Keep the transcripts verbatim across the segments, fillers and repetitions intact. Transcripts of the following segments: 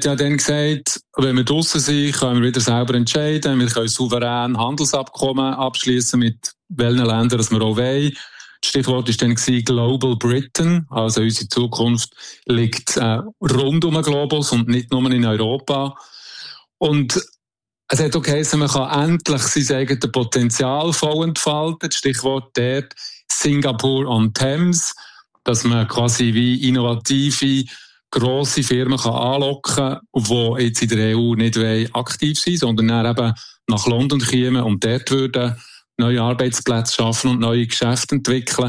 ja dann gesagt, wenn wir draussen sind, können wir wieder selber entscheiden. Wir können souverän Handelsabkommen abschließen mit welchen Ländern das wir auch wollen. Das Stichwort war dann Global Britain, also unsere Zukunft liegt äh, rund um den Globus und nicht nur in Europa. Und es hat auch geheißen, man kann endlich sein eigenes Potenzial voll entfalten. Das Stichwort dort Singapore on Thames, dass man quasi wie innovative, grosse Firmen kann anlocken kann, die jetzt in der E U nicht aktiv sind, sondern dann eben nach London kommen und dort würden neue Arbeitsplätze schaffen und neue Geschäfte entwickeln.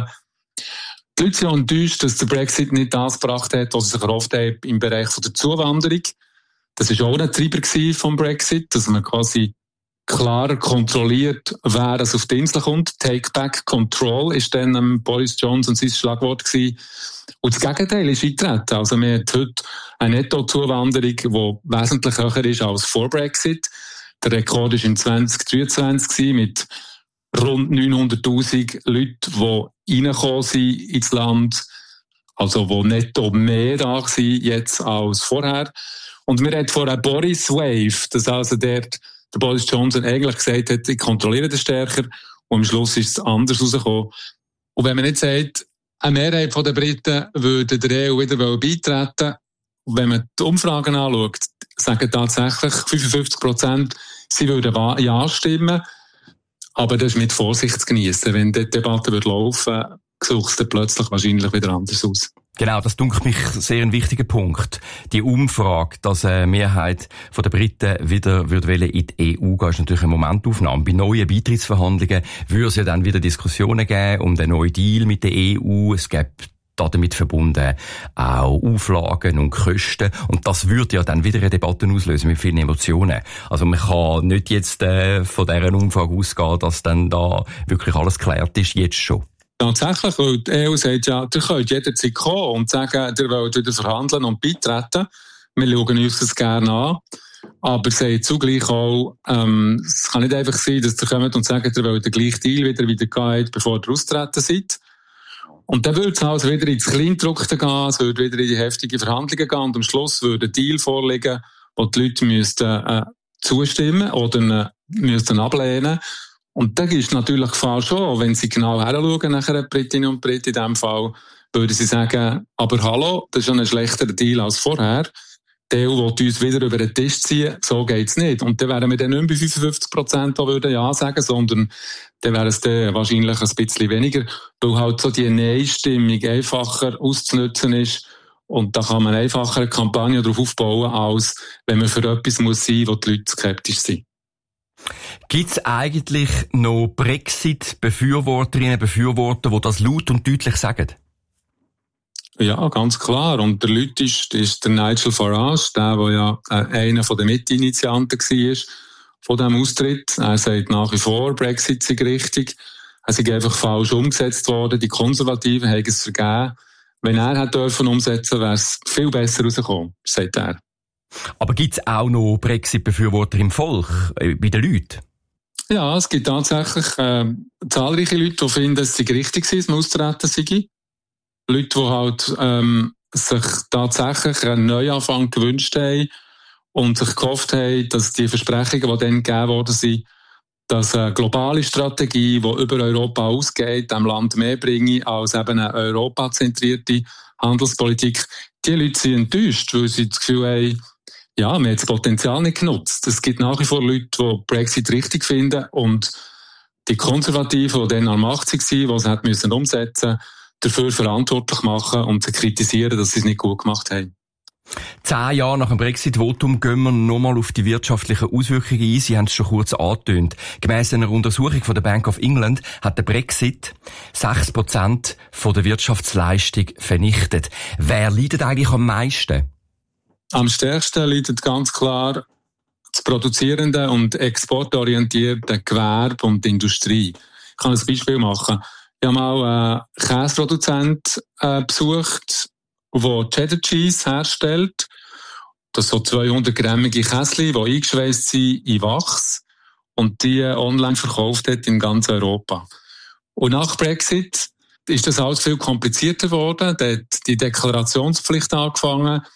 Die Leute sind enttäuscht, dass der Brexit nicht das gebracht hat, was sie sich erhofft haben im Bereich der Zuwanderung. Das war auch ein Treiber vom Brexit, dass man quasi klarer kontrolliert, wer es auf die Insel kommt. Take back control ist dann ähm, Boris Johnson sein Schlagwort gewesen. Und das Gegenteil ist eingetreten. Also man hat heute eine Nettozuwanderung, die wesentlich höher ist als vor Brexit. Der Rekord war im zwanzig dreiundzwanzig mit rund neunhunderttausend Leuten, die reingekommen sind ins Land. Also die netto mehr da sind jetzt als vorher. Und wir reden von einer Boris Wave, dass also dort der Boris Johnson eigentlich gesagt hat, ich kontrolliere das stärker, und am Schluss ist es anders rausgekommen. Und wenn man nicht sagt, eine Mehrheit der Briten würde der E U wieder beitreten, wenn man die Umfragen anschaut, sagen tatsächlich fünfundfünfzig Prozent, sie würden ja stimmen, aber das ist mit Vorsicht zu genießen. Wenn die Debatte laufen würde, sucht es dann plötzlich wahrscheinlich wieder anders aus. Genau, das dunkelt mich sehr ein wichtiger Punkt. Die Umfrage, dass eine Mehrheit von der Briten wieder würde in die E U gehen, ist natürlich eine Momentaufnahme. Bei neuen Beitrittsverhandlungen würde es ja dann wieder Diskussionen geben um den neuen Deal mit der E U. Es gibt damit verbunden auch Auflagen und Kosten. Und das würde ja dann wieder eine Debatte auslösen mit vielen Emotionen. Also man kann nicht jetzt äh, von dieser Umfrage ausgehen, dass dann da wirklich alles geklärt ist, jetzt schon. Tatsächlich, weil die E U sagt ja, ihr könnt jederzeit kommen und sagen, ihr wollt wieder verhandeln und beitreten. Wir schauen uns das gerne an. Aber sie sagt zugleich auch, ähm, es kann nicht einfach sein, dass ihr kommt und sagt, ihr wollt den gleichen Deal wieder wieder gehen, bevor ihr austreten seid. Und dann würde es also wieder ins Kleingedruckte gehen, es würde wieder in die heftigen Verhandlungen gehen und am Schluss würde ein Deal vorliegen, wo die Leute müssten, äh, zustimmen oder äh, müssten ablehnen. Und da ist natürlich Gefahr schon, wenn Sie genau hinschauen, nachher Britinnen und Briten in diesem Fall, würden Sie sagen, aber hallo, das ist schon ein schlechterer Deal als vorher. Die E U will uns wieder über den Tisch ziehen, so geht's nicht. Und dann wären wir dann nicht mehr bei fünfundfünfzig Prozent, die würden ja sagen, sondern dann wäre es dann wahrscheinlich ein bisschen weniger, weil halt so die Nein-Stimmung einfacher auszunutzen ist. Und da kann man einfacher eine Kampagne darauf aufbauen, als wenn man für etwas muss sein, wo die Leute skeptisch sind. Gibt es eigentlich noch Brexit-Befürworterinnen, Befürworter, die das laut und deutlich sagen? Ja, ganz klar. Und der Leute ist, ist der Nigel Farage, der, der ja einer der Mitinitianten war von diesem Austritt. Er sagt nach wie vor, Brexit sei richtig. Es ist einfach falsch umgesetzt worden. Die Konservativen haben es vergeben. Wenn er hätte dürfen umsetzen, wäre es viel besser rausgekommen, sagt er. Aber gibt es auch noch Brexit-Befürworter im Volk, äh, bei den Leuten? Ja, es gibt tatsächlich äh, zahlreiche Leute, die finden, es sei richtig sei, dass man austreten sei. Leute, die halt ähm, sich tatsächlich einen Neuanfang gewünscht haben und sich gehofft haben, dass die Versprechungen, die dann gegeben worden sind, dass eine globale Strategie, die über Europa ausgeht, dem Land mehr bringe als eben eine europazentrierte Handelspolitik. Die Leute sind enttäuscht, weil sie das Gefühl haben, ja, man hat das Potenzial nicht genutzt. Es gibt nach wie vor Leute, die Brexit richtig finden und die Konservativen, die dann an der Macht waren, die sie hätten müssen umsetzen, dafür verantwortlich machen und sie kritisieren, dass sie es nicht gut gemacht haben. Zehn Jahre nach dem Brexit-Votum gehen wir nochmal auf die wirtschaftlichen Auswirkungen ein. Sie haben es schon kurz angetönt. Gemäss einer Untersuchung von der Bank of England hat der Brexit sechs Prozent von der Wirtschaftsleistung vernichtet. Wer leidet eigentlich am meisten? Am stärksten leidet ganz klar das produzierende und exportorientierte Gewerbe und die Industrie. Ich kann ein Beispiel machen. Ich habe mal einen Käseproduzent äh, besucht, der Cheddar Cheese herstellt. Das sind so zweihundert-grammige Käsli, die eingeschweißt sind in Wachs und die online verkauft hat in ganz Europa. Und nach Brexit ist das alles viel komplizierter geworden. Da hat die Deklarationspflicht angefangen.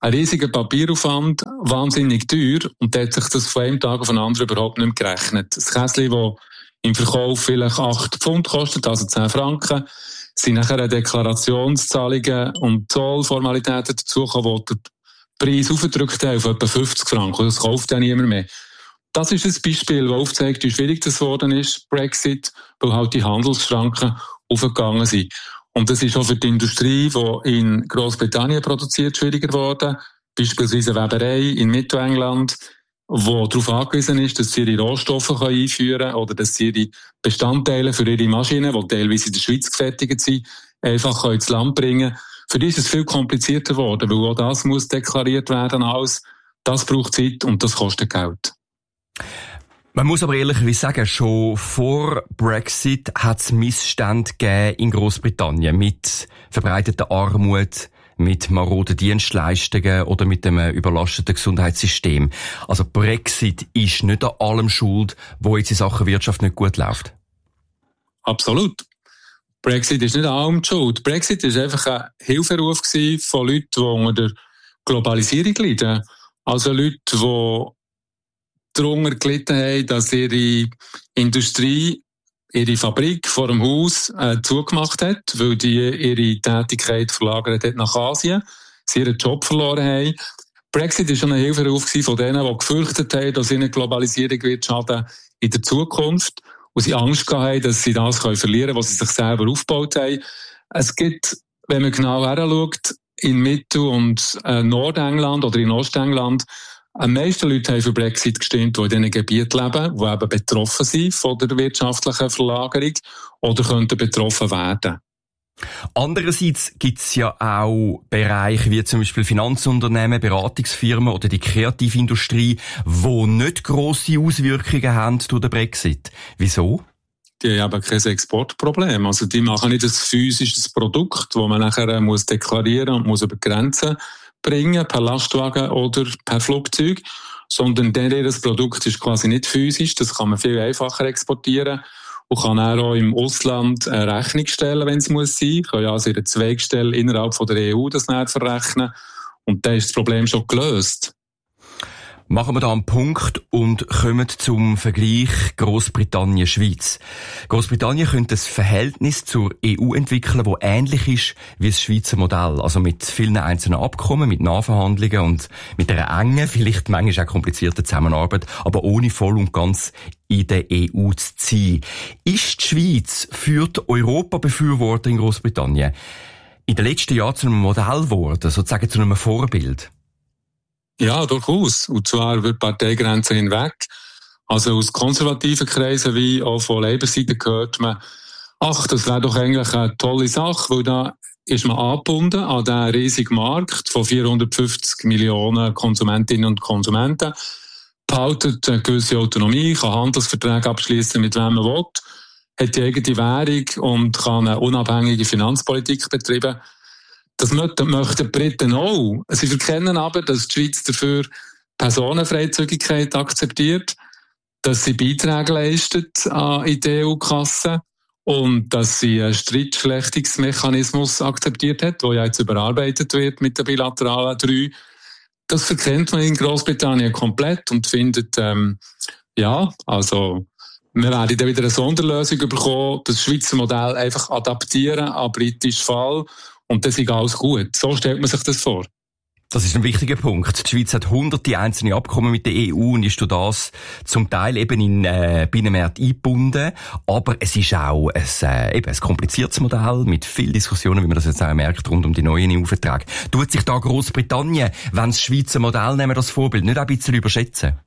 ein riesiger Papieraufwand, wahnsinnig teuer, und da hat sich das von einem Tag auf den anderen überhaupt nicht mehr gerechnet. Das Käsli, das im Verkauf vielleicht acht Pfund kostet, also zehn Franken, sind nachher Deklarationszahlungen und Zollformalitäten dazugekommen, die den Preis aufgedrückt haben auf etwa fünfzig Franken. Das kauft ja niemand mehr. Das ist ein Beispiel, das aufzeigt, wie schwierig das geworden ist, Brexit, weil halt die Handelsschranken aufgegangen sind. Und das ist auch für die Industrie, die in Großbritannien produziert, schwieriger geworden. Beispielsweise Weberei in Mittelengland, wo darauf angewiesen ist, dass sie ihre Rohstoffe einführen können oder dass sie ihre Bestandteile für ihre Maschinen, die teilweise in der Schweiz gefertigt sind, einfach ins Land bringen können. Für die ist es viel komplizierter geworden, weil auch das muss deklariert werden alles. Das braucht Zeit und das kostet Geld. Man muss aber ehrlicherweise sagen, schon vor Brexit hat es Missstände gegeben in Großbritannien mit verbreiteter Armut, mit maroden Dienstleistungen oder mit dem überlasteten Gesundheitssystem. Also Brexit ist nicht an allem schuld, wo jetzt in Sachen Wirtschaft nicht gut läuft. Absolut. Brexit ist nicht an allem schuld. Brexit ist einfach ein Hilferuf von Leuten, die unter der Globalisierung leiden. Also Leute, die darunter gelitten haben, dass ihre Industrie, ihre Fabrik vor dem Haus äh, zugemacht hat, weil die ihre Tätigkeit verlagert hat nach Asien, sie ihren Job verloren haben. Brexit war schon ein Hilferuf von denen, die gefürchtet haben, dass ihnen Globalisierung wird schaden in der Zukunft und sie Angst haben, dass sie das können verlieren können, was sie sich selber aufgebaut haben. Es gibt, wenn man genau heranschaut, in Mittel- und äh, Nordengland oder in Ostengland, die meisten Leute haben für Brexit gestimmt, die in diesen Gebieten leben, die eben betroffen sind von der wirtschaftlichen Verlagerung oder könnten betroffen werden. Andererseits gibt es ja auch Bereiche wie zum Beispiel Finanzunternehmen, Beratungsfirmen oder die Kreativindustrie, die nicht grosse Auswirkungen haben durch den Brexit. Wieso? Die haben kein Exportproblem. Also die machen nicht ein physisches Produkt, das man nachher muss deklarieren und muss über Grenzen bringen, per Lastwagen oder per Flugzeug, sondern dieses Produkt ist quasi nicht physisch, das kann man viel einfacher exportieren und kann auch im Ausland eine Rechnung stellen, wenn es muss sein. Kann ja also ihre Zweigstelle innerhalb von der E U das näher verrechnen und dann ist das Problem schon gelöst. Machen wir da einen Punkt und kommen zum Vergleich Großbritannien-Schweiz. Großbritannien könnte ein Verhältnis zur E U entwickeln, das ähnlich ist wie das Schweizer Modell. Also mit vielen einzelnen Abkommen, mit Nachverhandlungen und mit einer engen, vielleicht manchmal auch komplizierten Zusammenarbeit, aber ohne voll und ganz in der E U zu ziehen. Ist die Schweiz für die Europabefürworter in Großbritannien in den letzten Jahren zu einem Modell geworden, sozusagen zu einem Vorbild? Ja, durchaus. Und zwar über Parteigrenzen hinweg. Also aus konservativen Kreisen wie auch von Labour-Seite gehört man, ach, das wäre doch eigentlich eine tolle Sache, weil da ist man angebunden an diesen riesigen Markt von vierhundertfünfzig Millionen Konsumentinnen und Konsumenten, behaltet eine gewisse Autonomie, kann Handelsverträge abschließen mit wem man will, hat die eigene Währung und kann eine unabhängige Finanzpolitik betreiben. Das möchten die Briten auch. Sie verkennen aber, dass die Schweiz dafür Personenfreizügigkeit akzeptiert, dass sie Beiträge leistet an die E U-Kasse und dass sie einen Streitschlichtungsmechanismus akzeptiert hat, der ja jetzt überarbeitet wird mit der bilateralen drei. Das verkennt man in Großbritannien komplett und findet, ähm, ja, also wir werden dann wieder eine Sonderlösung bekommen, das Schweizer Modell einfach adaptieren an britischen Fall. Und das ist alles gut. So stellt man sich das vor. Das ist ein wichtiger Punkt. Die Schweiz hat hunderte einzelne Abkommen mit der E U und ist durch das zum Teil eben in äh, Binnenmärkte eingebunden. Aber es ist auch ein, äh, eben ein kompliziertes Modell mit vielen Diskussionen, wie man das jetzt auch merkt, rund um die neuen E U-Verträge. Tut sich da Großbritannien, wenn das Schweizer Modell nehmen, das Vorbild, nicht auch ein bisschen überschätzen?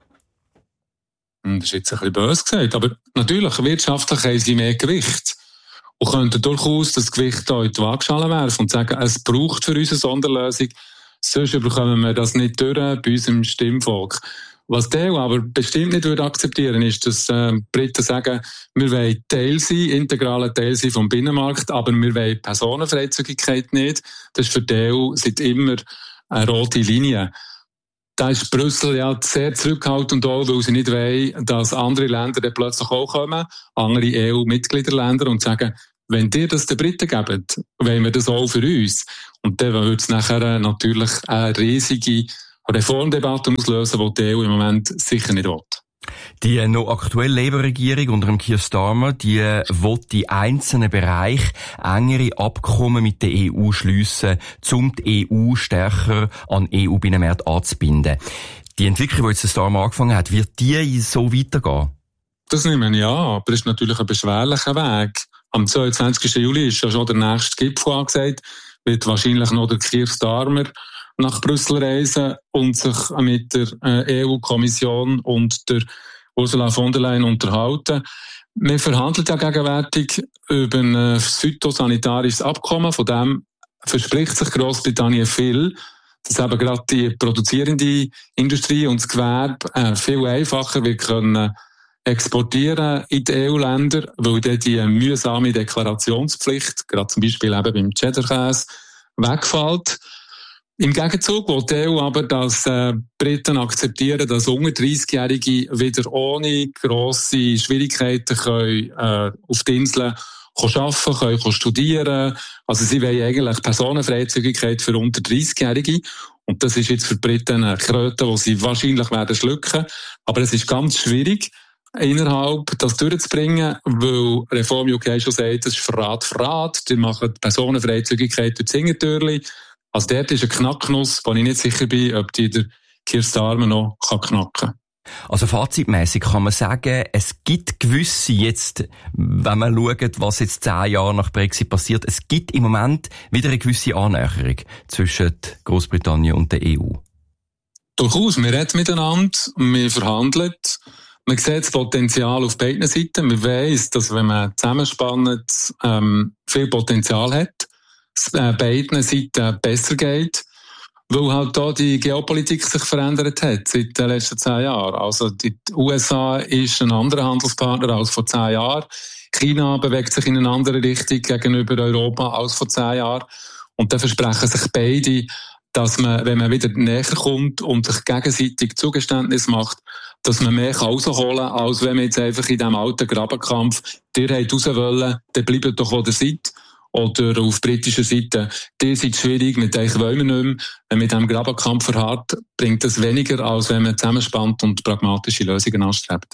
Das ist jetzt ein bisschen böse gesagt, aber natürlich, wirtschaftlich haben sie mehr Gewicht. Und könnten durchaus das Gewicht hier in die Waagschale werfen und sagen, es braucht für uns eine Sonderlösung, sonst bekommen wir das nicht durch bei unserem Stimmvolk. Was der aber bestimmt nicht würde akzeptieren, ist, dass äh, die Briten sagen, wir wollen Teil sein, integraler Teil sein vom Binnenmarkt, aber wir wollen Personenfreizügigkeit nicht. Das ist für die E U seit immer eine rote Linie. Da ist Brüssel ja sehr zurückhaltend auch, weil sie nicht wollen, dass andere Länder dann plötzlich auch kommen, andere E U-Mitgliederländer, und sagen, wenn ihr das den Briten gebt, wollen wir das auch für uns. Und dann wird es nachher natürlich eine riesige Reformdebatte auslösen, die die E U im Moment sicher nicht will. Die noch aktuelle Labour-Regierung unter dem Keir Starmer, die will die einzelnen Bereiche engere Abkommen mit der E U schliessen, um die E U stärker an E U-Binnenmärkte anzubinden. Die Entwicklung, die jetzt der Starmer angefangen hat, wird die so weitergehen? Das nehme ich an, aber es ist natürlich ein beschwerlicher Weg. Am zweiundzwanzigsten Juli ist ja schon der nächste Gipfel angesagt, wird wahrscheinlich noch der Keir Starmer nach Brüssel reisen und sich mit der E U-Kommission und der Ursula von der Leyen unterhalten. Wir verhandeln ja gegenwärtig über ein phytosanitarisches Abkommen. Von dem verspricht sich Grossbritannien viel, dass eben gerade die produzierende Industrie und das Gewerbe äh, viel einfacher wird können exportieren in die E U-Länder, weil dann die mühsame Deklarationspflicht, gerade zum Beispiel eben beim Cheddar-Käse, wegfällt. Im Gegenzug will die E U aber, dass äh, Briten akzeptieren, dass unter dreißigjährige wieder ohne grosse Schwierigkeiten können, äh, auf die Inseln arbeiten können, können studieren. Also sie wollen eigentlich Personenfreizügigkeit für unter dreißigjährige. Und das ist jetzt für die Briten eine Kröte, die sie wahrscheinlich werden schlucken. Aber es ist ganz schwierig, innerhalb das durchzubringen, weil Reform U K schon sagt, das ist Verrat, Verrat. Die machen Personenfreizügigkeit durch das Hintertürli. Also dort ist eine Knacknuss, wo ich nicht sicher bin, ob die der Keir Starmer noch knacken kann. Also fazitmässig kann man sagen, es gibt gewisse jetzt, wenn man schaut, was jetzt zehn Jahre nach Brexit passiert, es gibt im Moment wieder eine gewisse Annäherung zwischen Großbritannien und der E U. Durchaus, wir reden miteinander, wir verhandeln. Man sieht das Potenzial auf beiden Seiten. Man weiss, dass wenn man zusammenspannt, ähm, viel Potenzial hat, es äh, beiden Seiten besser geht, weil halt da die Geopolitik sich verändert hat seit den letzten zehn Jahren. Also die U S A ist ein anderer Handelspartner als vor zehn Jahren. China bewegt sich in eine andere Richtung gegenüber Europa als vor zehn Jahren. Und dann versprechen sich beide, dass man, wenn man wieder näher kommt und sich gegenseitig Zugeständnis macht, dass man mehr rausholen kann, als wenn man jetzt einfach in diesem alten Grabenkampf, der hat raus wollen, dann bleibt doch, wo ihr seid. Oder auf britischer Seite, die sind schwierig, mit euch wollen wir nicht mehr. Wenn man mit diesem Grabenkampf verharrt, bringt das weniger, als wenn man zusammenspannt und pragmatische Lösungen anstrebt.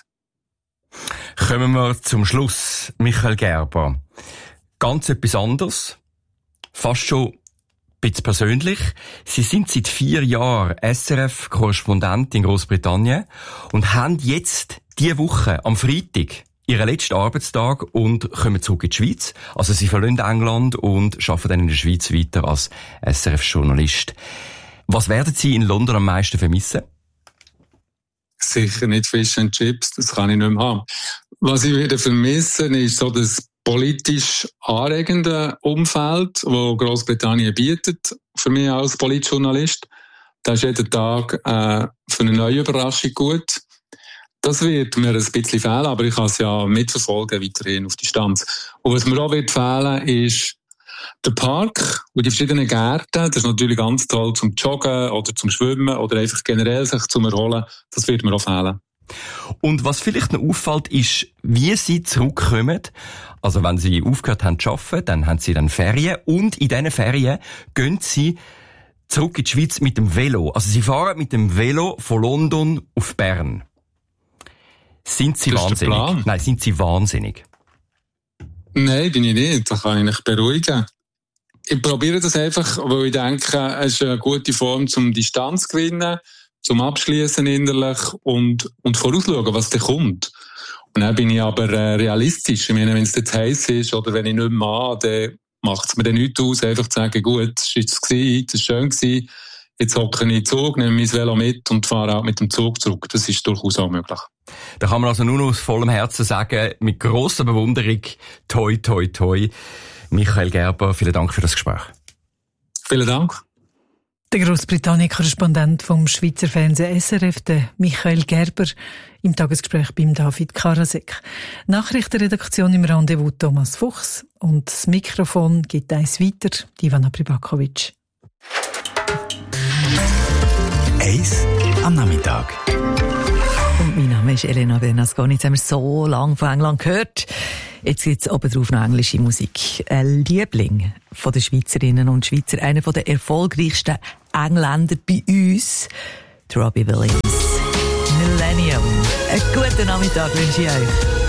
Kommen wir zum Schluss. Michael Gerber. Ganz etwas anderes. Fast schon ein bisschen persönlich. Sie sind seit vier Jahren S R F-Korrespondent in Großbritannien und haben jetzt diese Woche am Freitag ihren letzten Arbeitstag und kommen zurück in die Schweiz. Also sie verlassen England und arbeiten dann in der Schweiz weiter als S R F-Journalist. Was werden Sie in London am meisten vermissen? Sicher nicht Fish and Chips, das kann ich nicht mehr haben. Was ich wieder vermissen, ist so das politisch anregende Umfeld, das Großbritannien bietet, für mich als Politjournalist. Da ist jeden Tag äh, für eine neue Überraschung gut. Das wird mir ein bisschen fehlen, aber ich kann es ja mitverfolgen, weiterhin auf Distanz. Und was mir auch wird fehlen, ist der Park und die verschiedenen Gärten. Das ist natürlich ganz toll zum Joggen oder zum Schwimmen oder einfach generell sich zum Erholen. Das wird mir auch fehlen. Und was vielleicht noch auffällt, ist, wie Sie zurückkommen. Also wenn Sie aufgehört haben zu arbeiten, dann haben Sie dann Ferien und in diesen Ferien gehen Sie zurück in die Schweiz mit dem Velo. Also Sie fahren mit dem Velo von London auf Bern. Sind Sie wahnsinnig? Nein, sind Sie wahnsinnig? Nein, bin ich nicht. Da kann ich mich beruhigen. Ich probiere das einfach, weil ich denke, es ist eine gute Form zum Distanz zu gewinnen, zum Abschließen innerlich und, und vorausschauen, was da kommt. Und dann bin ich aber äh, realistisch. Ich meine, wenn es jetzt heiß ist oder wenn ich nicht mehr mache, dann macht es mir dann nichts aus, einfach zu sagen, gut, das war jetzt, das war schön gewesen. Jetzt hocke ich in den Zug, nehme mein Velo mit und fahre auch mit dem Zug zurück. Das ist durchaus auch möglich. Da kann man also nur noch aus vollem Herzen sagen, mit grosser Bewunderung, toi, toi, toi. Michael Gerber, vielen Dank für das Gespräch. Vielen Dank. Der Großbritannien-Korrespondent vom Schweizer Fernsehen S R F, der Michael Gerber, im Tagesgespräch beim David Karasek. Nachrichtenredaktion im Rendezvous Thomas Fuchs und das Mikrofon gibt eins weiter, Ivana Pribakovic. Eins am Nachmittag. Und mein Name ist Elena Bernasconi. Jetzt haben wir so lange von England gehört. Jetzt gibt es obendrauf noch englische Musik. Ein Liebling von den Schweizerinnen und Schweizer, einer der erfolgreichsten Engländer bei uns, Robbie Williams. Millennium. Einen guten Nachmittag wünsche ich euch.